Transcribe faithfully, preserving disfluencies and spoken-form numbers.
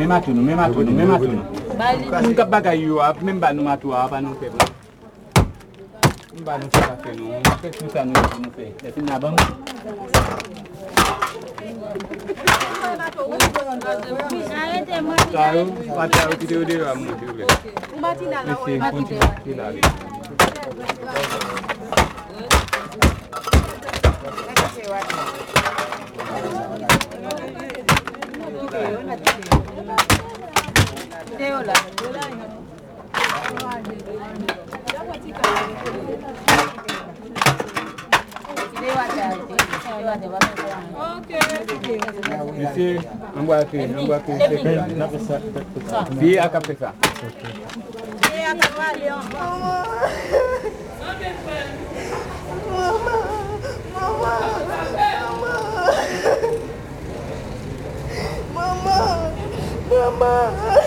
matuno, me matuno, me matuno. Nunca baga yo, memba no matu aba no pebo. Memba no sa fe no, fe tusa no no fe. E fi na bam. Claro, pata o video de wa mo dire. Mbati na la o mbati la. Esse, vamos aqui, vamos aqui. Via a cabeça. Via a cabeça. Mama, mama, mama.